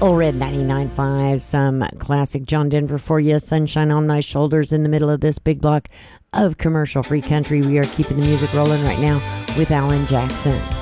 Old Red 99.5, some classic John Denver for you. Sunshine on My Shoulders in the middle of this big block of commercial-free country. We are keeping the music rolling right now with Alan Jackson.